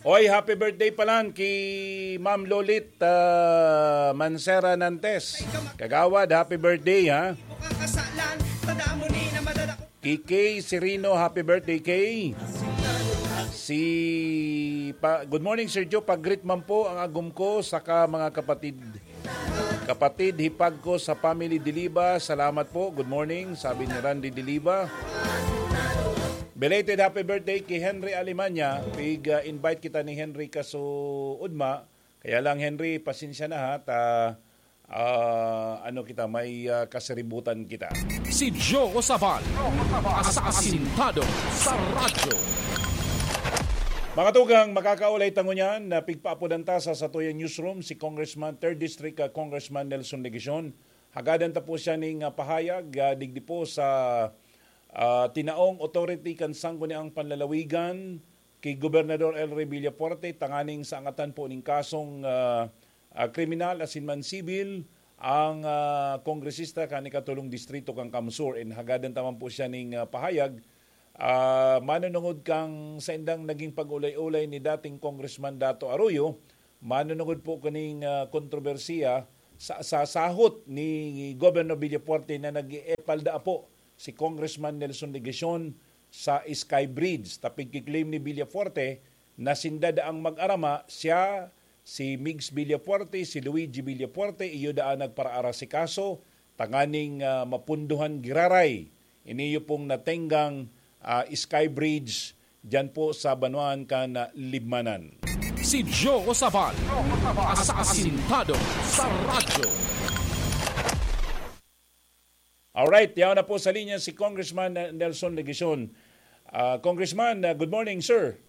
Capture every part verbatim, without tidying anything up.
Oy, happy birthday palan kay Ma'am Lolit uh, Mansera Nantes. Kagawad, happy birthday ha. Kay Kay Serino, happy birthday Kay. Si pa, good morning Sir Joe, pag-greet man po ang agum ko saka mga kapatid. Kapatid, hipag ko sa family Diliba. Salamat po. Good morning, sabi ni Randy Diliba. Belated happy birthday kay Henry Alemanya. Pig-invite uh, kita ni Henry kaso Udma. Kaya lang Henry, pasensya na ha. Ta, uh, ano kita, may uh, kasiributan kita. Si Joe Osabal, asasintado sa radyo. Mga tugang, makakaulay tango niyan na pigpaapod ang tasa sa Toya Newsroom si Congressman, third District uh, Congressman Nelson Legacion. Hagadan ta po siya ning uh, pahayag, uh, digdi po sa Uh, tinaong authority kan sangko ni ang panlalawigan kay Gobernador El Rey Villafuerte tanganing sa angatan po ning kasong uh, uh, kriminal asin man sibil ang uh, kongresista kani katulong distrito kang Kamsur and hagadan taman po siya ning uh, pahayag uh, manunungod kang sa indang naging pag-ulay-ulay ni dating Congressman Dato Arroyo, manunungod po kaning uh, kontrobersiya sa, sa sahot ni Governor Villafuerte na nag-epalda po si Congressman Nelson Legacion sa Sky Bridge. Tapig kiklaim ni Villafuerte na sindada ang mag-arama siya, si Migs Villafuerte, si Luigi Villafuerte, iyo daan nagparaara si kaso, tanganing uh, mapunduhan giraray. Iniyo pong natenggang uh, Sky Bridge dyan po sa Banuan kan uh, Libmanan. Si Joe Osabal, asasintado sa radyo. Alright, yaw na po sa linya si Congressman Nelson Legacion. Uh, Congressman, uh, good morning, sir.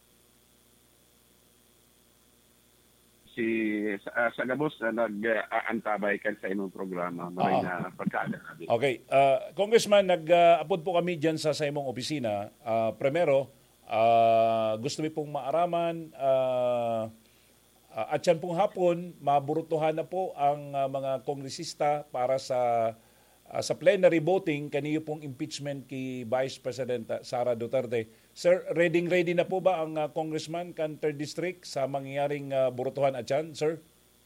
Si uh, sa gabos na nag-aantabay kan sa imong programa, maray na pagkaada. Okay, uh, Congressman, nag-apod po kami dyan sa, sa imong opisina. Uh, primero, uh, gusto mi pong maaraman uh, uh, at yan pong hapon, maburutuhan na po ang uh, mga kongresista para sa Uh, sa plenary voting kaniyo pong impeachment kay Vice President uh, Sara Duterte. Sir, ready ready na po ba ang uh, Congressman kan third District sa mangyayaring uh, burutuhan at yan, sir?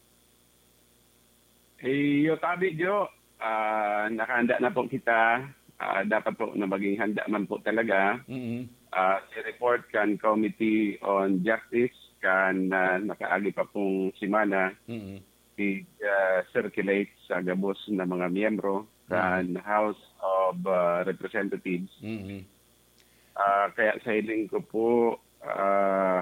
Eh, yo tabi jo, uh, nakahanda na po kita. Uh, dapat po na maging handa man po talaga. Mm-hmm. Uh, si report kan Committee on Justice kan uh, nakaagi pa pong simana. Mm-hmm. I-circulate uh, sa gabos na mga miyembro kan House of uh, Representatives. Mm-hmm. Uh, kaya sa hiling ko po, uh,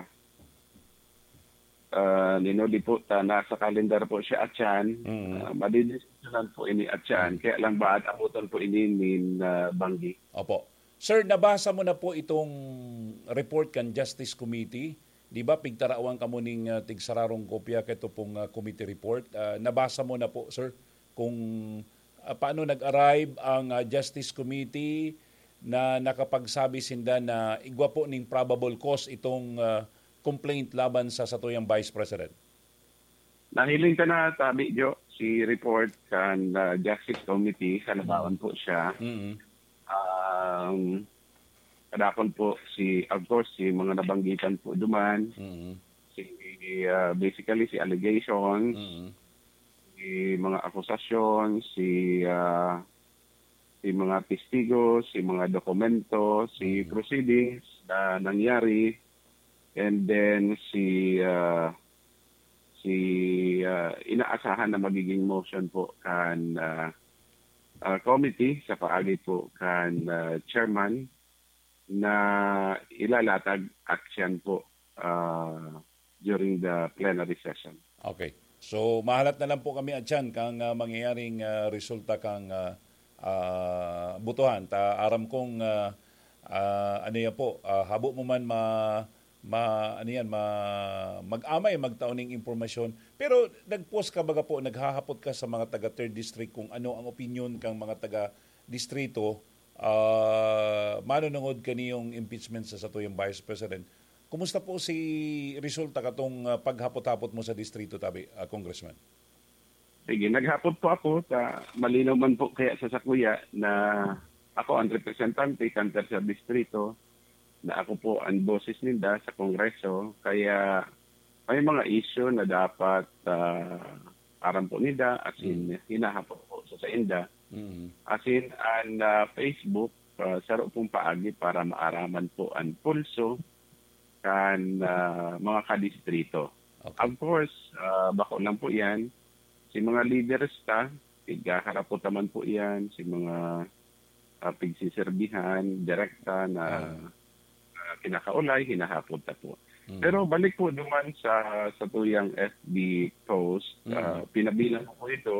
uh, ninuli po ta, nasa kalendar po siya atyan. Mm-hmm. Uh, madidiskusyonan po ini atyan. Kaya lang ba at abutan po ini min uh, Banggi. Opo. Sir, nabasa mo na po itong report kan Justice Committee. Di ba, pigtarawan ka mo ning uh, tigsararong kopya kito pong uh, committee report. Uh, nabasa mo na po, sir, kung uh, paano nag-arrive ang uh, Justice Committee na nakapagsabi sinda na igwa po ning probable cause itong uh, complaint laban sa satuyang Vice President. Nahiling ka na, tabi, Jo, si report kan uh, Justice Committee, kalabawan po siya. Mm-hmm. Um, kadakon po si, of course, si mga nabanggitan po duman, mm-hmm. si, uh, basically si allegations, mm-hmm. si mga akusasyon, si, uh, si mga testigos, si mga dokumento, si mm-hmm. proceedings na nangyari, and then si uh, si uh, inaasahan na magiging motion po kan uh, uh, committee sa paagi po kan uh, chairman na ilalatag action po uh, during the plenary session. Okay. So mahalat na lang po kami at yan kang uh, mangyayaring uh, resulta kang uh, uh, butuhan. Ta aram kong uh, uh, ano yan po, uh, habo mo man ma, ma ano yan, ma, mag-amay, magtauning impormasyon. Pero nag-post ka baga po, naghahapot ka sa mga taga third District kung ano ang opinion kang mga taga distrito uh, manunungod kaniyong impeachment sa satuyang Vice President. Kumusta po si resulta katong uh, paghapot-hapot mo sa distrito, tabi, uh, Congressman? Sige, naghapot po ako. Ta, malinaw man po kaya sa sakuya na ako ang representante kanter sa distrito. na ako po ang boses nila sa Kongreso. Kaya may mga issue na dapat uh, aram po nila, as in, mm. hinahapon po sa sa inda. Mm. As in, ang uh, Facebook, uh, saro pong paagi para maaraman po ang pulso kan uh, mga kadistrito. Okay. Of course, uh, bako lang po yan. Si mga leaders ta, igaharapot naman po yan. Si mga uh, pigsiserbihan, direkta na uh. uh, kinakaulay, hinahapot na po. Mm. Pero balik po naman sa sa tuyang F B post, mm. uh, pinabilang ko po ito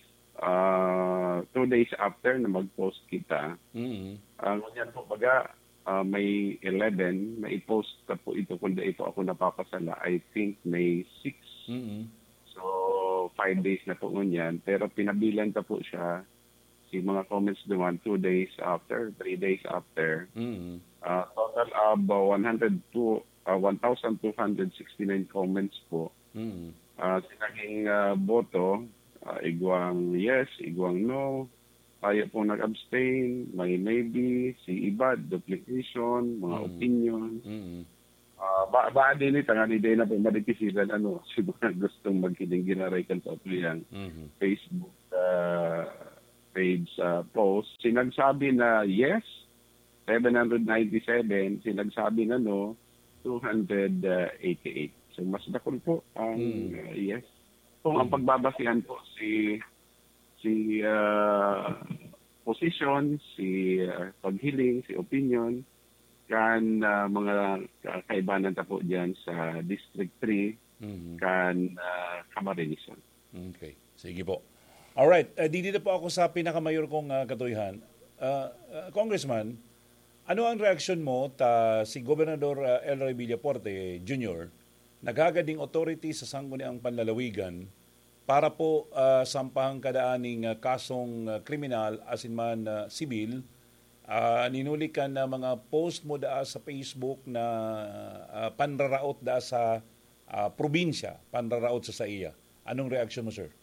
uh, two days after na mag-post kita. Mm. Uh, ganyan po baga, uh, May eleven, may post na po ito kung da ito ako napapasala. I think May six. Mm. So, five days na po ngunyan. Pero pinabilang na po siya. Si mga comments doon, two days after, three days after. Mm. Uh, total of uh, one hundred two Uh, one thousand two hundred sixty-nine comments po. Mm. Uh, sinaging uh, boto, uh, igwang yes, igwang no, tayo po nag-abstain, may maybe, si iba, duplication, mga mm. opinion. Mm. Uh, ba, ba din ito, nga din na po madikisilan, ano, si mga gustong magkiling ginarekan sa yung mm-hmm. Facebook uh, page uh, post. Sinagsabi na yes, seven hundred ninety-seven, sinagsabi na no, two hundred eighty-eight. So mas dakol po ang mm. uh, yes. Kung mm. ang pagbabasihan po si si uh, position, si uh, paghiling, si opinion kan uh, mga kaibanan ta po diyan sa District three mm. kan uh, Camarines. Okay. Sige po. All right, uh, dito po ako sa pinakamayor kong uh, katuyhan. Uh, uh, Congressman, ano ang reaksyon mo ta si Gobernador uh, El Roy Villaporte Junior naghagading authority sa sangguniang panlalawigan para po uh, sampahang kadaaning uh, kasong uh, kriminal asin man uh, sibil, uh, ninulikan na mga post mo da sa Facebook na uh, panraraot da sa uh, probinsya, panraraot sa sa iya. Anong reaksyon mo, sir?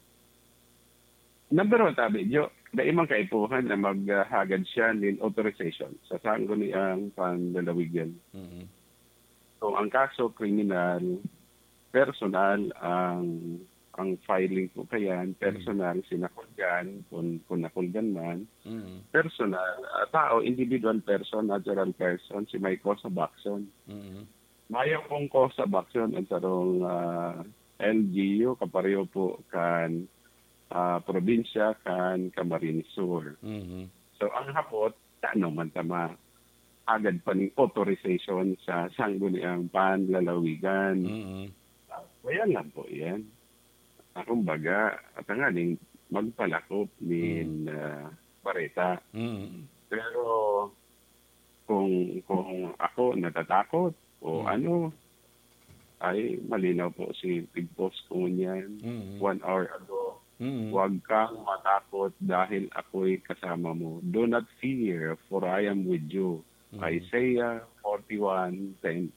Number one, tabi, Jo, daimang kaipuhan na maghagad siya ng authorization sa sangguniang panlalawigan. Mm-hmm. So, ang kaso, kriminal, personal, ang ang filing po kayan, personal, mm-hmm. sinakulgan, kung, kung nakulgan man, mm-hmm. personal, uh, tao, individual person, natural person, si may cause of action. Mm-hmm. Mayo pong cause of action, ang sarong uh, L G U, kapareho po kan Uh, probinsya kan Camarines Sur. Mm-hmm. So ang hapot, ano man tama, agad pa ng authorization sa sangguniang panlalawigan. Mm-hmm. Uh, kaya lang po yan. Akong baga, at nga ning magpalakop min mm-hmm. uh, pareta. Mm-hmm. Pero kung kung ako natatakot o mm-hmm. ano, ay malinaw po si big boss ko niyan mm-hmm. one hour ago. Mm-hmm. Huwag kang matakot dahil ako'y kasama mo. Do not fear, for I am with you. Mm-hmm. Isaiah forty-one ten.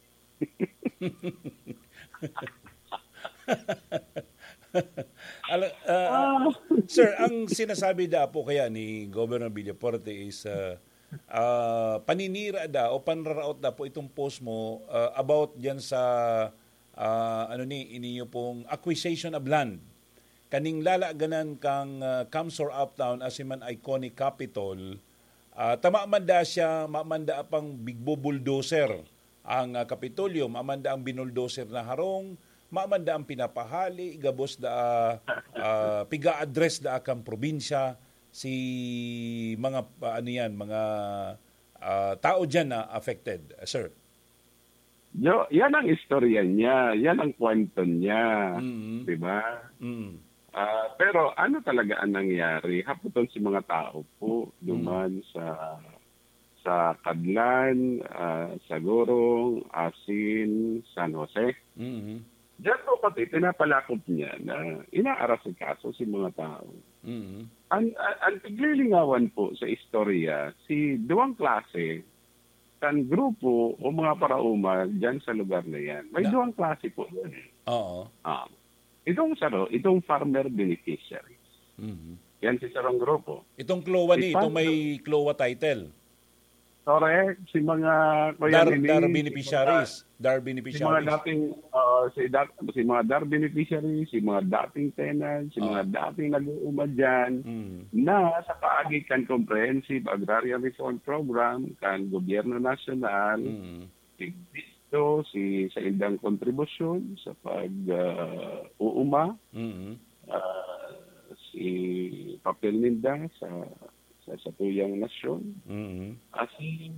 Al- uh, Sir, ang sinasabi da po kaya ni Governor Villaporte is uh, uh, paninira da o panraraot da po itong post mo uh, about dyan sa uh, ano ni, iniyo pong acquisition of land. Kaning lalaganan kang uh, Camsor Uptown as man iconic capital, uh, tama man da siya, mamanda pang bigbo bulldozer ang uh, Kapitolyo, mamanda ang binuldozer na harong, mamanda ang pinapahali, gabos da uh, piga-address da akang probinsya, si mga uh, ano yan, mga uh, tao dyan na affected, uh, sir. Yo, yan ang istorya niya, yan ang kwento niya, mm-hmm. di ba? Mm-hmm. Uh, pero ano talaga ang nangyari? Haputon si mga tao po duman mm. sa sa Kadlan, uh, sa Gorong, Asin, San Jose. Mm-hmm. Diyan po pati pinapalakop niya na inaaras ang kaso si mga tao. Mm-hmm. Ang, ang, ang tiglilingawan po sa istorya, si duwang klase, kan grupo o mga parauma diyan sa lugar na yan. May no. duwang klase po yan. Oo. Ah. Itong saro, itong farmer beneficiaries. Mm-hmm. Yan si sarong grupo. Itong Klowa ni, itong may Klowa title. correct. Si mga kuya Dar, Nini, dar si beneficiaries. Dar mga, si mga beneficiaries. dating uh, si, da, si mga dar beneficiaries, si mga dating tenants, si Oh. mga dating nag-uuma dyan, Mm. na sa paagi kan Comprehensive Agrarian Reform Program kan Gobyerno Nasyonal, Mm. tigdisto si sa indang kontribusyon sa pag-uuma, uh, mm. uh, si papel ninda sa sa satuyang nasyon. Mm. Asin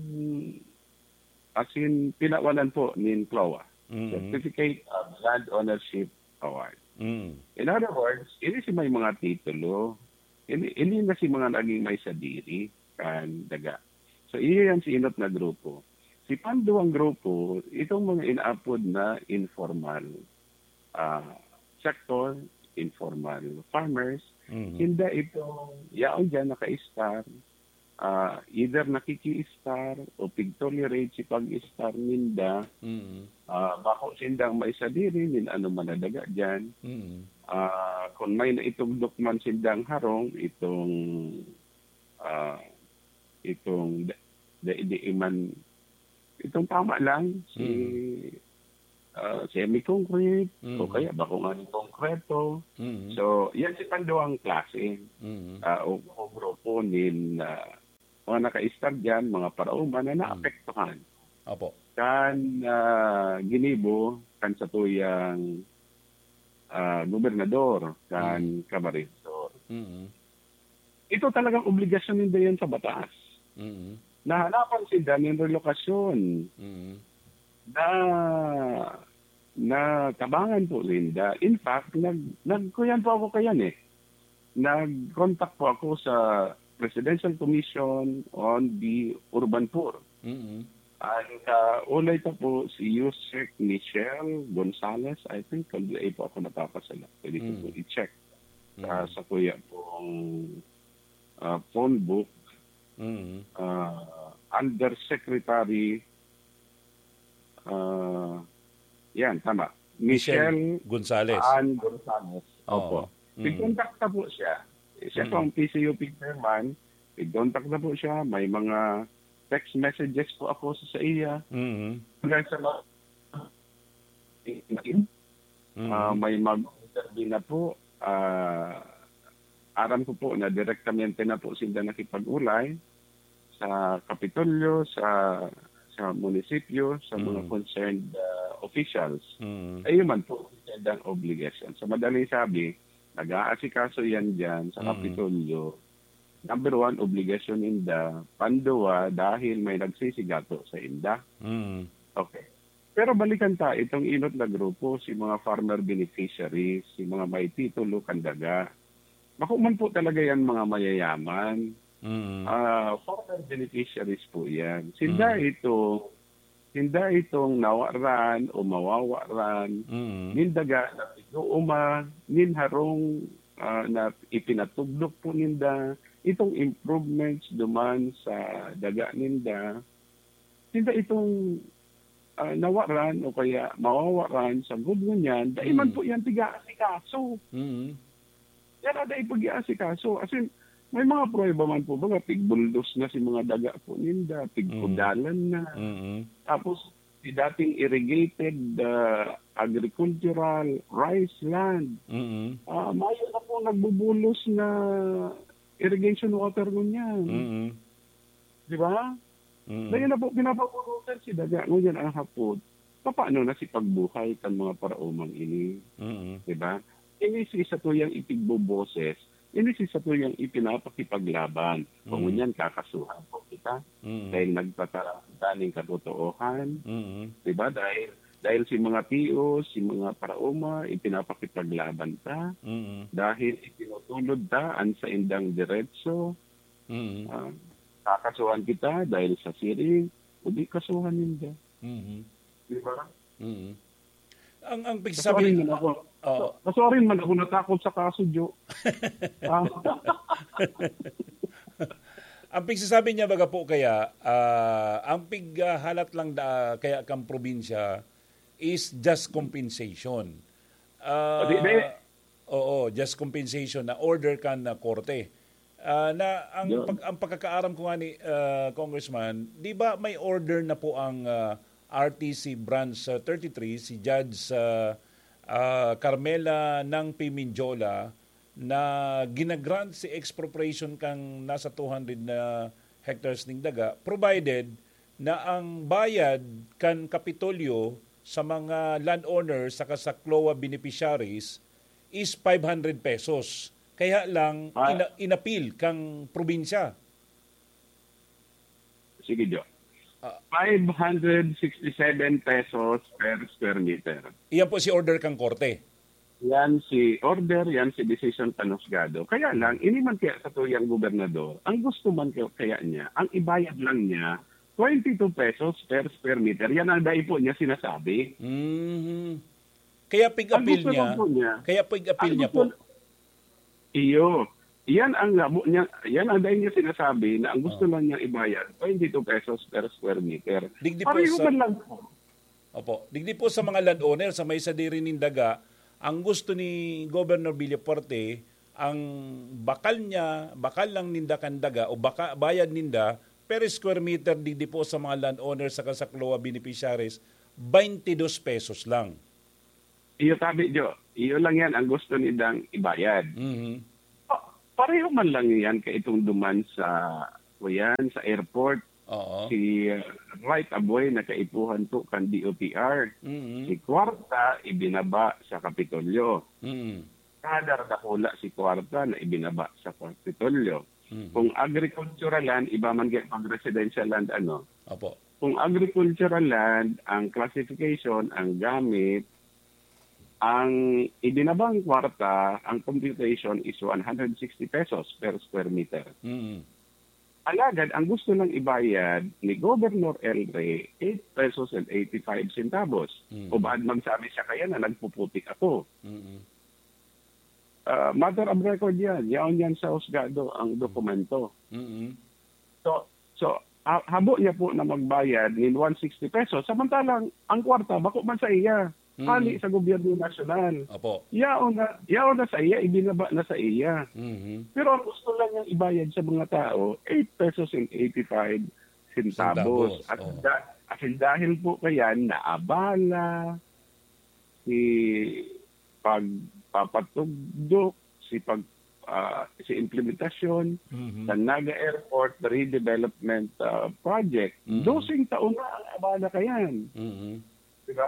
asin pinawalan po ni C L O A, Mm. Certificate of Land Ownership Award. Mm. In other words, ini si may mga titulo, ini, ini na si mga naging may sadiri kan daga. So iyan si inot na grupo. Si panduang grupo, itong mga inaapod na informal uh, sector, informal farmers, Mm. hindi itong yaon dyan naka-star, uh, either nakiki-star o pig-tolerate si pag-star ninda, Mm. uh, bako sindang maisadiri, nin ano manadaga dyan. Mm. Uh, kung may na itong man sindang harong, itong uh, itong da, da, iman, itong tama lang, si uh, semi-concrete, Mm. o kaya bako nga ni konkreto. Mm. So, yan si panduang klase Mm. uh, o, o grupo nin uh, mga naka-star dyan, mga parauman na naapektuhan. Opo. Kan uh, ginibo, kan sa tuyang uh, gobernador, kan Mm. Camarines. Mm. Ito talagang obligasyon nila yan sa batas. Mm. Nahanapan sila ng relokasyon Mm. na na tabangan po Linda. In fact, nag nagkuyan po ako kayan eh. Nag-contact po ako sa Presidential Commission on the Urban Poor. Mm. Ang uh, ulay pa po si Yusek Michelle Gonzalez. I think kung di po ako napapasala. Pwede ko Mm. po i-check Mm. uh, sa kuya pong uh, phone book. Mm. Uh, Undersecretary uh, yan, tama. Michelle, Michelle Gonzalez. Ann Gonzalez. Oo. Opo. Mm. Pig-contact na po siya. Siya Mm. po ang P C U P chairman. Pig-contact na po siya. May mga text messages po ako sa iya. Mm. Hanggang sa mga Mm. uh, may mag-interview na po. Uh, aram ko po na direktamente na po sila nakipag-ulay sa Kapitolyo, sa sa munisipyo, sa mga Mm. concerned uh, officials. Mm. Ayun man po, ang obligation. Sa madaling sabi, nag-aasikaso yan dyan sa Mm. Kapitolyo. Number one, obligation inda. Panduwa, dahil may nagsisigato sa inda. Mm. Okay. Pero balikan ta, itong inot na grupo, si mga farmer beneficiaries, si mga may titulo, kandaga. Makuman po talaga yan mga mayayaman. Mm. Ah, farmer beneficiaries po yan. Sinda Mm. ito, sinda itong nawaran o mawawaran, Mm. nindaga na piguuma, ninharong ah, na ipinatugdok po ninda, itong improvements duman sa daga ninda, sinda itong ah, nawaran o kaya mawawaran sa gudlo niyan, dahil man Mm. po yan tiga-asikaso. Mm. Yan ada ipag-iasikaso. As in, may mga prueba man po, baga, pigbuldos na si mga daga po ninda, pigkudalan na. Mm. Tapos, si dating irrigated uh, agricultural rice land, Mm. uh, mayo na po nagbubulos na irrigation water ngunyan. Mm. Di ba? Mm. Dahil na po, pinapabulutan si daga ngunyan ang hapot. Paano na si pagbuhay kan mga paraumang ini? Mm. Di ba? Ini si sa tuyang ipigboboses, ini si sa tuyang ipinapakipaglaban. Kung Mm. yan, kakasuhan po kita. Mm. Dahil nagpatarang ng katotoohan. Mm. Diba? Dahil, dahil si mga tios, si mga parauma, ipinapakipaglaban ta. Mm. Dahil ipinutulod ta an sa indang diretso. Mm. Uh, kakasuhan kita dahil sa siring. Hindi kasuhan ninda. Mm. Diba? Mm. Ang ang Kasuhan pagsasabi man ako. Oo. Kasuhan man ako natakot sa kaso, Jo. Ah. ang pagsasabi niya baga po kaya ah, ang pighalat lang da kaya kang probinsya is just compensation. Ah, O, di- di. oo, just compensation na order kan na korte. Ah, na ang Yun. pag, ang pagkakaaram ko nga ni ah, Congressman, 'di ba may order na po ang ah, R T C branch ah, thirty-three si Judge ah, ah, Carmela ng Pimenjola na ginagrant si expropriation kang nasa two hundred na hectares ning daga provided na ang bayad kan Kapitolyo sa mga landowners saka sa C L O A beneficiaries is five hundred pesos. Kaya lang Ah. ina- inapil kang probinsya. Sige, Jo. Ah. five hundred sixty-seven pesos per square meter. Iyan po si order kang korte. Yan si order, yan si decision panusgado. Kaya lang, ini man kaya sa tuyang gobernador, ang gusto man kaya, kaya niya, ang ibayad lang niya, twenty-two pesos per square meter. Yan ang dai po niya sinasabi. Mhm. Kaya Ang pig-appeal gusto niya. lang po niya, Kaya pig-appeal ang niya gusto- po. Iyo. Yan ang labo niya, yan ang dahil niya sinasabi na ang gusto Oh. lang niya ibayad, twenty-two pesos per square meter. Digdi po Pareho sa- man lang po. Opo. Digdi po sa mga landowner sa may sadiri ning daga, ang gusto ni Governor Villafuerte, ang bakal niya, bakal lang ninda kan daga o baka, bayad ninda per square meter digdi po sa mga landowners sa sa C L O A beneficiaries, twenty-two pesos lang. Iyo tabi, Jo. Iyo lang yan ang gusto nidang ibayad. Mhm. Pa- Pareho man lang yan kay itong duman sa kuyan, sa airport. Oo. Si uh, Right Aboy na kaipuhan to kan D O T R. Mhm. Si Kwarta ibinaba sa Kapitolyo. Mhm. Kada dakula si Kwarta na ibinaba sa Kapitolyo. Mhm. Kung agricultural land, iba man gyud pag residential land ano. Opo. Kung agricultural land, ang classification, ang gamit, ang ibinabang kwarta, ang computation is one hundred sixty pesos per square meter. Mhm. Alagad, ang gusto lang ibayad ni Governor El Rey, eight pesos and eighty-five centavos. Mm. O baad magsabi siya kaya na nagpuputik ako. Mhm. Uh, matter of record yan. Yaon yan sa husgado ang dokumento. Mhm. So, so ha- habo niya po na magbayad ni one hundred sixty pesos. Samantalang, ang kwarta, bako man sa iya. Mm. Kali sa gobyerno nasyonal. Opo. Yaon na, yaon na sa iya, ibinaba na sa iya. Mhm. Pero ang gusto lang niyang ibayad sa mga tao, eight pesos and eighty-five centavos. Centavos, At, oo. da- at dahil po kaya naabala si pagpapatugdok, si pag ah, si implementasyon Mhm. sa Naga Airport Redevelopment ah, Project. Mhm. Dosing taon na ang abala kayan. Mhm. Diba?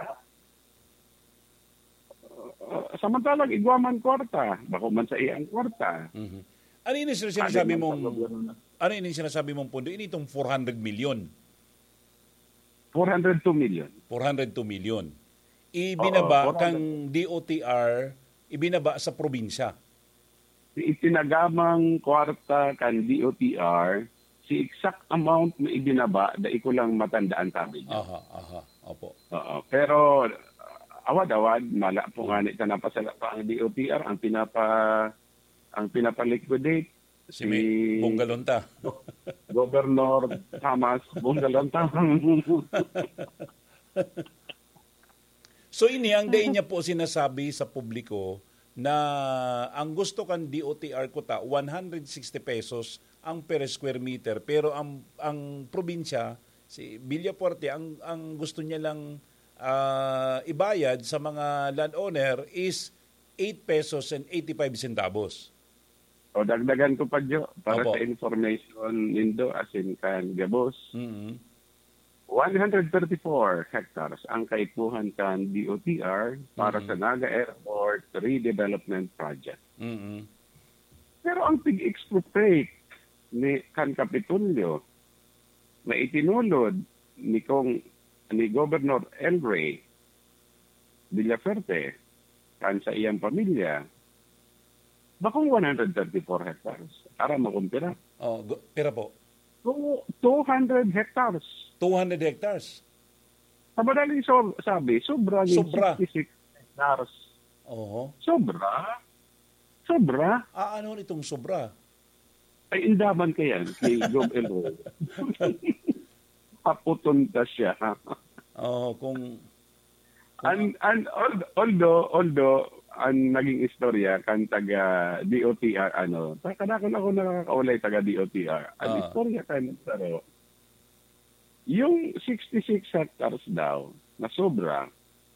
Uh, samantalang igwaman kwarta, bako man sa iyang kwarta. Mhm. Ano yun yung sinasabi Ano mong man sa gobyerno na- ano yun yung sinasabi mong pondo? Ini itong four hundred million. four hundred two million. four hundred two million. Ibinaba Oo, kang D O T R, ibinaba sa probinsya. Itinagamang kwarta kan D O T R, si exact amount na ibinaba, da ko lang matandaan sabi niya. Aha, aha, opo. Oo. Pero uh, awad-awad, mala po nga nito napasala pa ang D O T R, ang pinapa ang pinapa-liquidate Si May Bonggalonta. Governor Thomas Bonggalonta. So ini ang day niya po sinasabi sa publiko na ang gusto kan D O T R kuta one hundred sixty pesos ang per square meter, pero ang ang probinsya si Villafuerte ang ang gusto niya lang ah, ibayad sa mga landowner is eight pesos and eighty-five centavos. O dagdagan ko pa Jo para Opo. sa information nindo as in kan Gabos. Mhm. one hundred thirty-four hectares ang kaipuhan kan D O T R para Mhm. sa Naga Airport Redevelopment Project. Mhm. Pero ang pig-expropriate ni kan Kapitolyo na itinulod ni kong ni Governor El Rey Villafuerte kan sa iyang pamilya, bakong one hundred thirty-four hectares para makumpira. Oh, go- pera po. So, two hundred hectares. two hundred hectares. Sa madaling so, sabi, sobra yung Sobra. sixty-six hectares. Oo. Sobra? Sobra? Ah, ano itong sobra? Ay, indaman ka yan kay Gov. El Rey. Paputunta siya. Oh, kung And, and al- although, although ang naging istorya kan taga D O T R ano, kada ko ako nakakaulay taga D O T R. Ang Ah. istorya kan pero yung sixty-six hectares daw na sobra,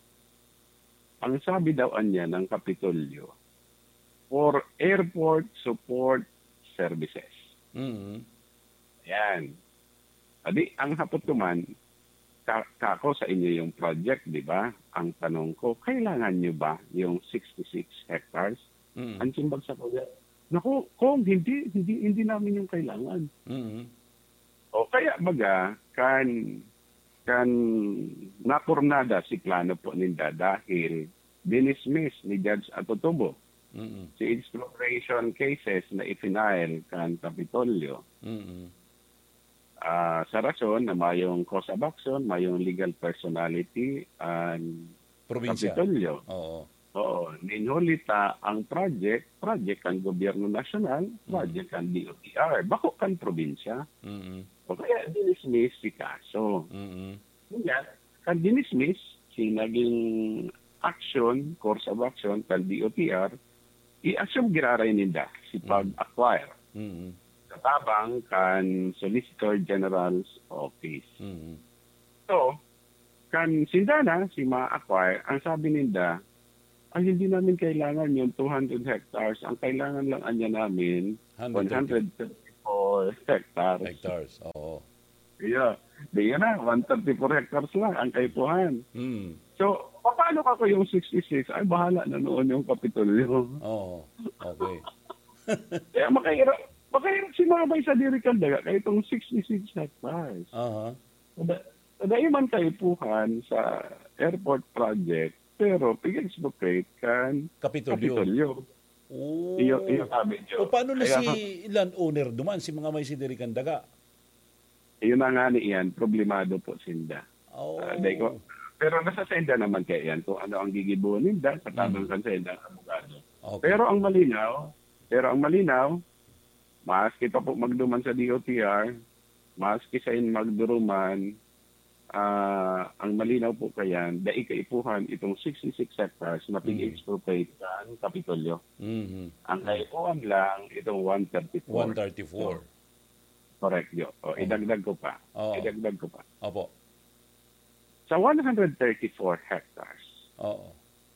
ang sabi daw anya ng Kapitolyo for airport support services. Mm. Yan. Adi, ang hapot naman, ka- kako sa inyo yung project, di ba? Ang tanong ko, kailangan nyo ba yung sixty-six hectares? Mm. Ang simbag sa kuya, naku, kung hindi, hindi, hindi namin yung kailangan. Mm. O kaya baga, kan, kan napurnada si plano po ninda dahil dinismiss ni Judge Atotubo Mm. si expropriation cases na ifinail kan Kapitolyo. Mm. Ah, sa rason na mayong cause of action, mayong legal personality and Probinsya. Kapitolyo. Oo. Oo, ninhulita ang project, project kan gobyerno nasyonal, project kan D O T R, bako kan probinsya. Mm. O kaya dinismiss si kaso. Mm. Kaya kan dinismiss si naging action, course of action kan D O T R, i-assume giraray ninda si pag-acquire. Mm. Katabang kan Solicitor General's Office. Mm. So, kan sindana, si ma-acquire, ang sabi ninda, ay hindi namin kailangan yung two hundred hectares. Ang kailangan lang anya namin, one hundred thirty-four hectares. Hectares. Oo. Yeah. Di yan na, one hundred thirty-four hectares lang ang kaipuhan. Mm. So, paano ka ko yung sixty-six? Ay, bahala na noon yung Kapitolyo. Oo. Okay. Kaya makahirap, makahirap si mga bay sa diri kandaga kaya itong sixty-six hectares. Aha. Nadaiman kaipuhan sa airport project, pero pig-expropriate kan Kapitolyo. Kapitolyo. Oo. Iyo, iyo sabi niyo. O paano na Kaya, si landowner duman, si mga may sidirikan daga? Yun na nga ni Ian, problemado po sinda. Oh. Ah, dahil ko, pero nasa senda naman kay Ian kung ano ang gigibuon ninda sa tabang mm. kan senda ang abogado. Okay. Pero ang malinaw, pero ang malinaw, maski pa po magduman sa D O T R, maski sa in magduruman, ah ang malinaw po kayan, dai kaipuhan itong sixty-six hectares na pig-expropriate kan Kapitolyo. Mm-hmm. Ang kaipuhan lang itong one thirty-four. one thirty-four. Correct, yo. O, idagdag ko pa. Oo. Idagdag ko pa. Opo. Sa one hundred thirty-four hectares, Oo.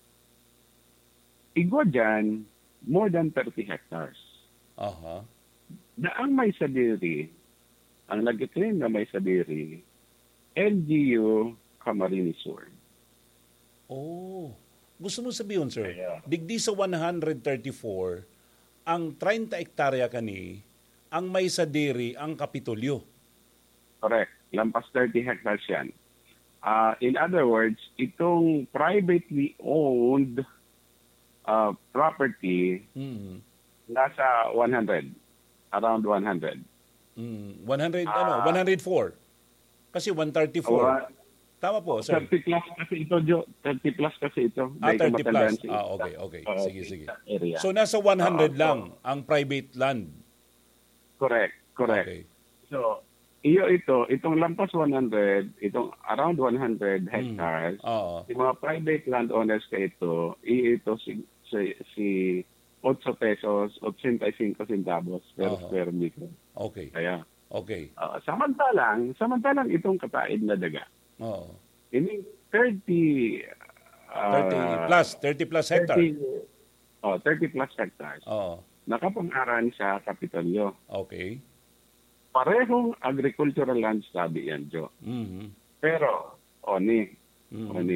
igwa dyan, more than thirty hectares. Aha. Na ang may sadiri, ang nag-claim na may sadiri, L G U Camarines Sur. Oh. Gusto mo sabihin, sir, Yeah. digdi sa one hundred thirty-four, ang thirty hektarya kani, ang may sadiri ang Kapitolyo. Correct. Lampas thirty hectares yan. Uh, in other words, itong privately owned uh, property, Mm. nasa one hundred. Around one hundred. Mm. one hundred, Ah. ano, one hundred four. Kasi one thirty-four. Uh, Tama po, sir. thirty plus kasi ito, Jo. thirty plus kasi ito. Ah, Dahil ko thirty matandaan plus. si- Ah, okay, okay. Oo, Sige, sige. sa area. So, nasa one hundred Oo, lang ang private land. Correct, correct. Okay. So, iyo ito, itong lampas one hundred, itong around one hundred hectares, Oo. yung mga private landowners ka ito, iyo ito si, si, si eight pesos, eighty-five centavos per Oo. square meter. Okay. Kaya, Okay. uh, samantalang, samantalang itong kataid na daga. Oo. Ini thirty, uh, thirty plus, thirty plus hectare. thirty, oh, thirty plus hectares. Oo. Nakapang-aran sa Kapitolyo. Okay. Parehong agricultural land study yan, Jo. Mhm. Pero, oni, Mhm. oni,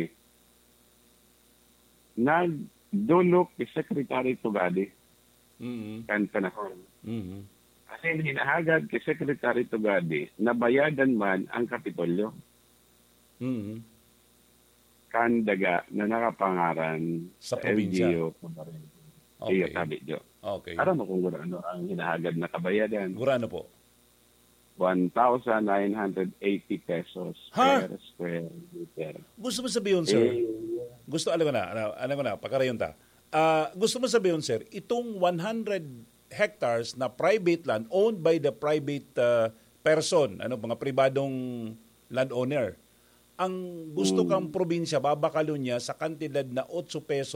nagdulok ni Secretary Tugadi Mhm. kan panahon. Mhm. As in, hinahagad kay Secretary Tugadi na bayadan man ang Kapitolyo Mhm. kan daga na nakapangaran Sa L G probinsya. U. Okay. Iyo, sabi, Jo. Okay. Aram mo kung ano ang hinahagad na kabayadan. Gurano po? one thousand nine hundred eighty pesos Ha? per square meter. Gusto mo sabihin, sir? Eh, Gusto, alam ko na, alam, alam ko na, pagkarayon ta. Ah, gusto mo sabihin, sir, itong one hundred hectares na private land owned by the private uh, person, ano, mga pribadong landowner, ang gusto kang probinsya, babakalo niya sa kantidad na eight pesos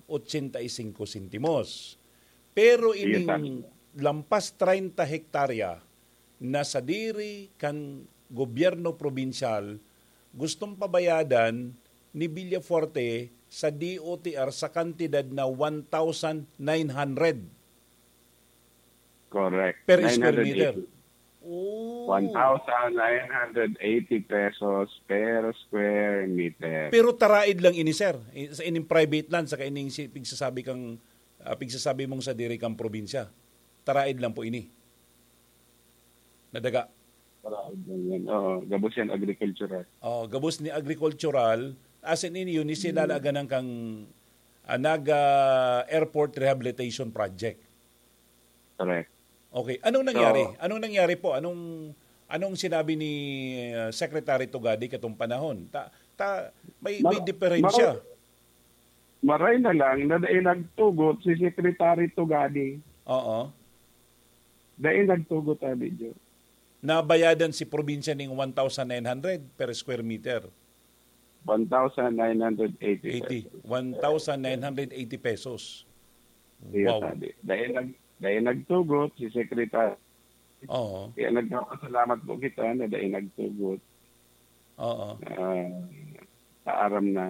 eighty-five sentimos. Pero Yes, ining lampas thirty hektarya na sa diri kan gobyerno probinsyal gustong pabayadan ni Villafuerte sa D O T R sa kantidad na one thousand nine hundred Correct. per square nine hundred eighty. meter. Oh. one thousand nine hundred eighty pesos per square meter. Pero taraid lang ini, sir. Sa ining private land, sa ining si- pigsasabi kang uh, pigsasabi mong sa diri kang probinsya. Taraid lang po ini. Nadaga. Oo, gabos yan agricultural. Oh, gabos ni agricultural, as in ini yun, ni sinalaga ng kang uh, Naga Airport Rehabilitation Project. Correct. Okay, anong nangyari? So, anong nangyari po? Anong anong sinabi ni uh, Secretary Tugadi katong panahon? Ta, ta may may Mar- diferensya. Maray na lang na dahil nagtugot si Secretary Tugadi. Oo. Dahil nagtugot abi Jo. Nabayadan si probinsya ng one thousand nine hundred per square meter. one thousand nine hundred eighty. eighty. one thousand nine hundred eighty pesos. Wow. Wow. Dahil, nag, dahil nagtugot si Secretary. Oo. Kaya nagpapasalamat po kita na dahil nagtugot. Oo. Uh, paaram na.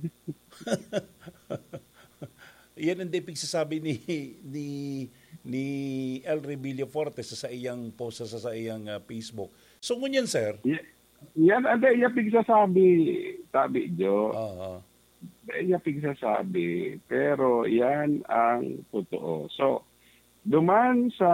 Yan ang dipig sasabi ni ni ni El Villafuerte sa sa iyang post sa sa iyang uh, Facebook. So ngunyan, sir. Y- yan ang dahil pigsasabi, sabi Jo. Oo. Dahil pigsasabi. Pero yan ang totoo. So, duman sa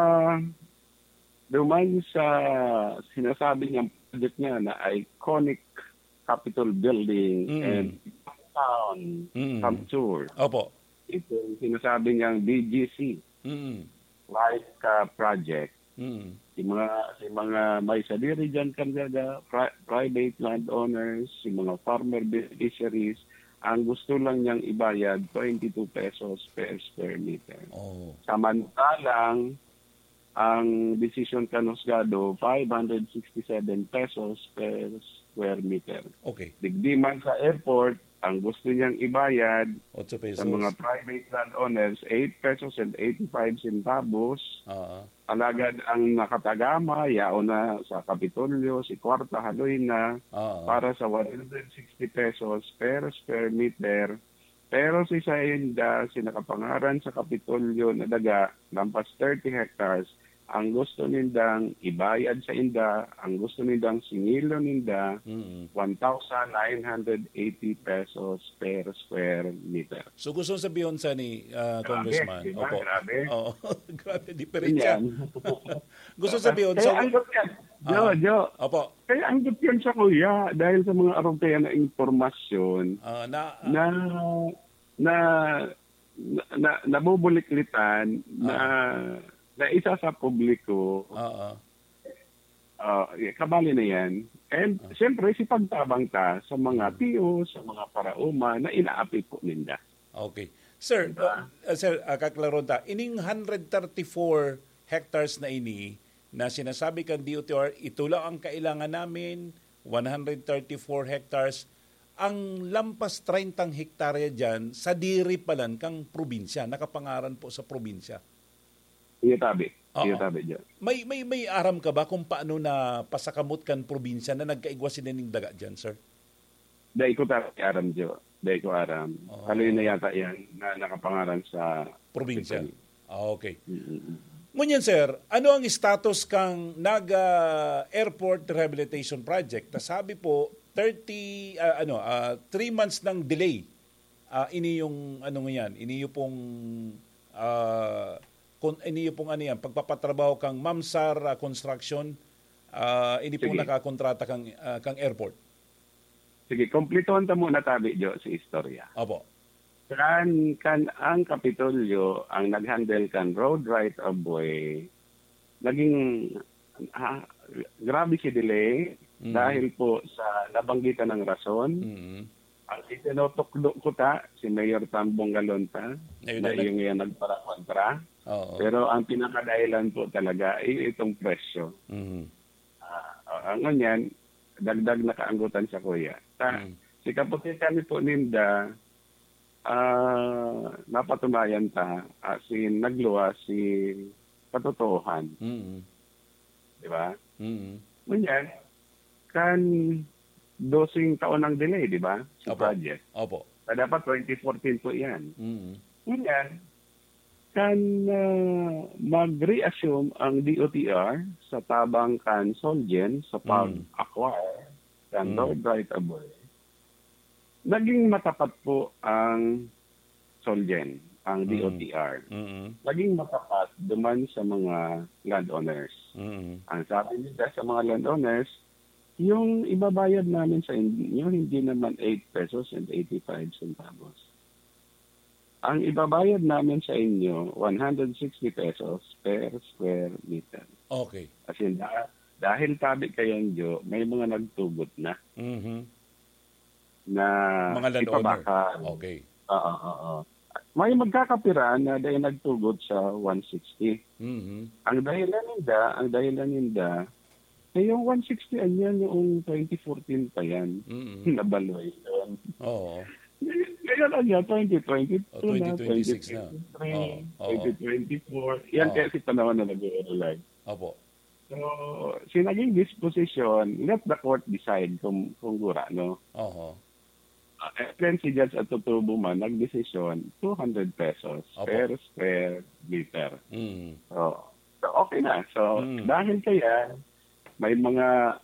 duman sa sinasabi niyang project niya na iconic Capitol Building Mm. and town Mm. capture. Opo. Ito yung sinasabi niyang B G C, Mm. like uh, project. Mm. Si mga si mga may sadiri dyan kanyaga, pri- private landowners, si mga farmer beneficiaries, ang gusto lang niyang ibayad twenty-two pesos per square meter. Oh. Samantalang ang desisyon kanusgado five hundred sixty-seven pesos per square meter. Okay. Digdiman sa airport, ang gusto niyang ibayad eight pesos. sa mga private landowners eight pesos and eighty-five centavos. Oo. Alagad ang nakatagama, yao na sa Kapitolyo, si Kwarta Haloy na Oo. para sa one hundred sixty pesos per square meter. Pero si Sainda, si nakapangaran sa Kapitolyo na daga, lampas thirty hectares, ang gusto nindang ibayad sa inda, ang gusto nindang singilo ninda, Mm. one thousand nine hundred eighty pesos per square meter. So gusto sabihin sa ni uh, Congressman. diba? Opo. Grabe. Oo. Grabe diferensya. Yan. Gusto sabihin Kaya so ang yan. Jo, Ah. Jo. Opo. Kaya ang yan sa kuya, dahil sa mga arumpaya na impormasyon Ah, na na na na, na nabubuliklitan na na isa sa publiko, Oo. uh, kabali na yan. And siyempre, si pagtabang ta sa mga P O, sa mga parauma na inaapi po ninda. Okay. Sir, uh, uh, sir, uh, kaklaron ta. Ining one hundred thirty-four hectares na ini na sinasabi kan D O T R, ito lang ang kailangan namin, one hundred thirty-four hectares. Ang lampas thirty hektarya dyan, sa diri palan kang probinsya, nakapangaran po sa probinsya. Iyo tabi. Oo. Iyo tabi dyan. May may may aram ka ba kung paano na pasakamot kan probinsya na nagkaigwa sining daga dyan, sir? Dahil ko tabi aram dyan. Dahil ko aram. Oo. Haloy na yata yan na nakapangaran sa Probinsya. Italy. Ah, okay. Mm-mm. Ngunyan, sir, ano ang status kang Naga Airport Rehabilitation Project? Ta sabi po thirty ah, ano ah, three months ng delay. Ah, ini yung ano ngayon, ini yung pong ah, kun, ini yung pong ano yan, pagpapatrabaho kang Mamsar ah, Construction, ah, ini pong Sige. nakakontrata kang ah, kang airport. Sige, kompletohan ta muna tabi dyan sa istorya. Opo. Kan, kan ang Kapitolyo ang nag-handle kan road right of way, naging ha, grabe si delay Mm. dahil po sa nabanggitan ng rason. Mm. Ang itinotuklo ko ta, si Mayor Tambong Galonta, Ayun na na- yung yan nagpara-kontra. Oo. Pero ang pinakadahilan po talaga ay itong presyo. Mm. Uh, ang ganyan, dagdag na kaanggutan sa kuya. Ta, Mm. Si kapatid kami po ninda, ah, napatunayan ta as in nagluwas si katotohan, Mm. di ba? Mm. Ngunyan, kan dosing taon ng delay, di ba? Sa Opo. project. Opo. So, dapat twenty fourteen po yan. Mm. Ngunyan, kan uh, mag-reassume ang D O T R sa tabang kan Solgen sa pag-acquire kan Mm. road right of way, naging matapat po ang Solgen, ang D O T R. Mm. Naging matapat duman sa mga landowners. Mm. Ang sabi nila sa mga landowners, yung ibabayad namin sa inyo, hindi naman eight pesos and eighty-five centavos. Ang ibabayad namin sa inyo, one hundred sixty pesos per square meter. Okay. Kasi dah- dahil tabi kayan nyo, may mga nagtugot na Mhm. na Mga landowner. ipabakan. Okay. Oo, oo, oo. May magkakapira na dahil nagtugot sa one sixty. Mhm. Ang dahilan ninda, ang dahilan ninda, eh, yung one sixty, yan yung twenty fourteen pa yan. Mhm. Nabaluation. Oo. Ngayon lang yan, twenty twenty-two Oh, na, twenty twenty-six na. twenty twenty-three, Oo, oo. twenty twenty-four. Yan Oo. kasi panahon na nag-uulan. Opo. So, sinaging disposition, let the court decide kung, kung gura, no? Oo. Uh, and then si Judge Atutubo man, nag-desisyon, two hundred pesos Opo. per square meter. Mm. So, so okay na. So, Mm. dahil kaya, may mga